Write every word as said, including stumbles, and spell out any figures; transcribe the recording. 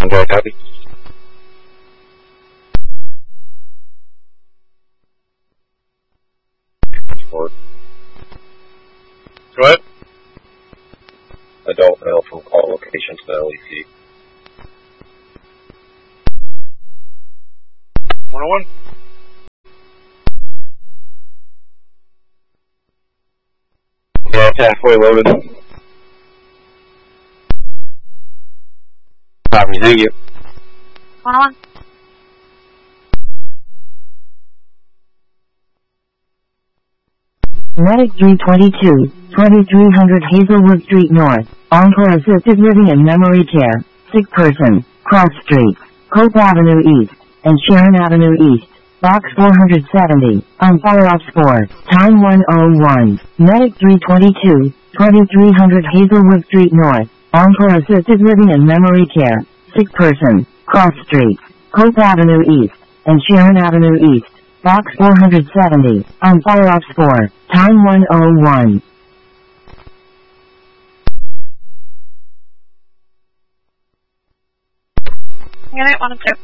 Okay, copy. Go ahead. Adult male from call location to the L E C. one oh one. Yeah, it's halfway loaded. Copy, thank you. one oh one. Medic three twenty-two, twenty-three hundred Hazelwood Street North, Encore Assisted Living and Memory Care, sick person, Cross Street, Cope Avenue East, and Sharon Avenue East, Box four seventy, on follow-up score, time one oh one, Medic three twenty-two, twenty-three hundred Hazelwood Street North, Encore Assisted Living and Memory Care, sick person, Cross Street, Cope Avenue East, and Sharon Avenue East, Box four seventy, on follow-up score, time one oh one. Unit one oh two.